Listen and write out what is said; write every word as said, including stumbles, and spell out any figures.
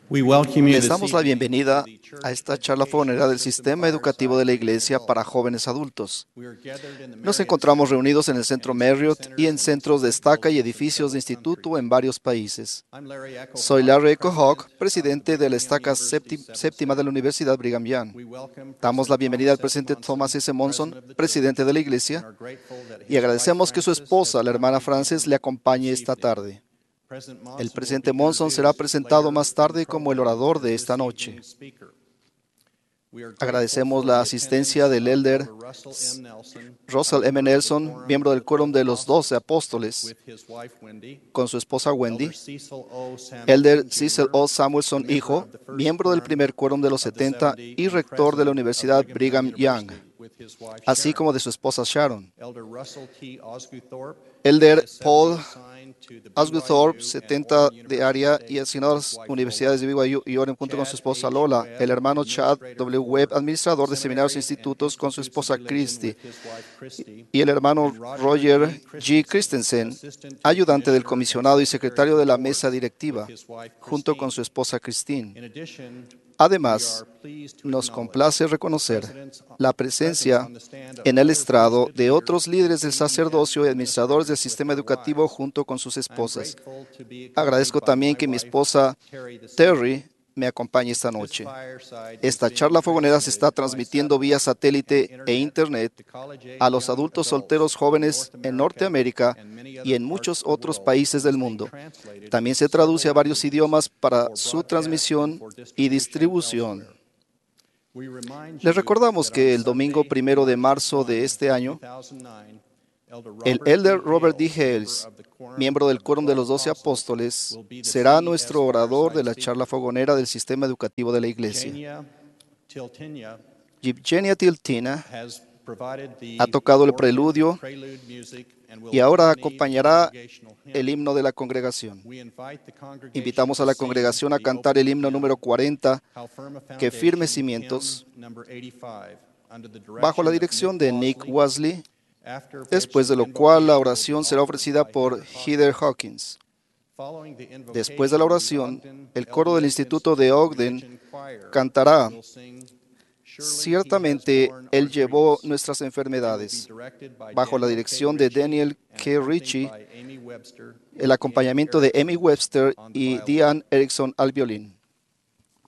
We welcome you Les this damos la evening bienvenida to the Church a esta charla Educational fogonera del Assistant Sistema Educativo de la Fireside Iglesia Call. para jóvenes adultos. We are gathered in the Nos Marriott encontramos Center reunidos en el and Centro in senior Marriott y centers en and centros de institute estaca y buildings in edificios de several instituto countries. en varios países. I'm Larry Echo Soy Hawk, Larry Echo Hawk, President of the presidente de Brigham la Young estaca University sépti- Seven séptima de la Center. Universidad Brigham Young. We welcome Damos la President bienvenida al Thomas S. presidente Thomas Monson, S. Monson, President of the presidente Church, de la and Iglesia, are grateful that y his wife agradecemos que su Frances has esposa, la hermana accompanied Frances, him le acompañe this esta evening. tarde. President El Monson will presidente be Monson será introduced presentado later más in the tarde como el program orador as de this esta noche. evening's speaker. We are grateful Agradecemos for la the asistencia attendance del of elder Elder Russell M. Nelson, Russell M. member of the Nelson, Quorum miembro of del the Quórum Twelve de los Doce Apostles, Apóstoles, with his wife Wendy, con su esposa Wendy. Elder Cecil O. Elder Samuelson Cecil Junior, O. a Samuelson, member hijo, of the First miembro del Quorum primer Quórum de los of the setenta seventy y and rector de la president of Universidad Brigham Young Brigham Young, University, with his wife así Sharon. como de su esposa Sharon. Elder Russell T. Osguthorpe, Elder A S Paul assigned to the Asguthorpe, B Y U and setenta Orem de área University y asignado a with his las wife universidades de Lola. B Y U y Orem junto con su Chad esposa H. Lola. Webb, El hermano Chad administrator W. for Webb, administrador de seminarios e Seminary and institutos con su Institutes of esposa Religion Christy. with his wife Christy, Y el hermano and Roger Roger G. G. Christensen, Christensen, assistant to the ayudante del commissioner and comisionado y secretary secretario of de the la board, mesa with directiva, his wife junto con su Christine. esposa Christine. In addition, we Además, are pleased to nos acknowledge complace the reconocer president's la presence presencia on the stand of en el other estrado priesthood de otros leaders, líderes del C E S sacerdocio y administradores del administrators with sistema their educativo wives. junto con sus I am esposas. grateful to be accompanied Agradezco by también my que mi wife, esposa Terry, this evening. Terry me acompañe esta This noche. fireside is Esta being charla fogonera se está transmitted by transmitiendo vía satellite satélite and e internet internet to college-age a los young adultos adults solteros in jóvenes North en America Norteamérica and many y other en parts muchos of the otros world. países It del is being mundo. translated También into se traduce several a varios languages idiomas para for su broadcast and transmisión for y distribution distribución. elsewhere. We remind Les you recordamos that on que el domingo Sunday, primero de March marzo de first, este año, two thousand nine, Elder el Robert elder D. Robert D. Hales, member Hales, of the Quorum miembro del of the Quórum de Twelve los Doce Apostles, Apóstoles, will be the será C E S nuestro orador de fireside la speaker. charla fogonera del sistema educativo de la Iglesia. Jania Tiltinia Yevgenia Tiltina has provided the ha tocado el organ preludio prelude music and will y ahora accompany the acompañará congregational hymn. el himno de la congregación. We invite the congregation Invitamos a to la sing congregación a the cantar el opening himno hymn, número cuarenta, How Firm a que firme Foundation, cimientos, hymn number eighty-five, under the bajo la direction dirección of de Nick Nick Wasley, Wesley, after which después de the lo cual la invocation will be oración será offered ofrecida by por Heather Heather Hawkins. Hawkins. Following the Después de la invocation, oración, the Ogden el coro del L D S Instituto de Institute Ogden Religion Choir cantará, will sing, Surely He has ciertamente borne Él our llevó griefs. nuestras It will be enfermedades, directed by bajo la Daniel K. dirección de Ritchie Daniel and K. accompanied Ritchie, by Amy Webster el and Deanne acompañamiento de Amy Erickson Webster on the y violin. Deanne Erickson al violín.